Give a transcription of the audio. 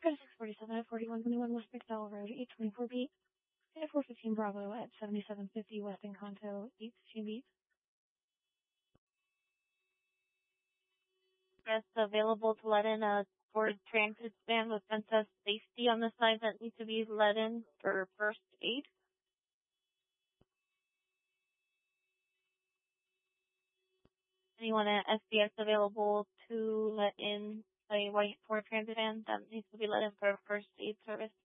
Go to 647 at 4121 West McDowell Road, 824 beat. And 415 Bravo at 7750 West Encanto, 815 beat. Guests available to let in a Ford Transit van with Princess Safety on the side that needs to be let in for first aid. Anyone at SDS available to let in a white Ford Transit van that needs to be let in for first aid service?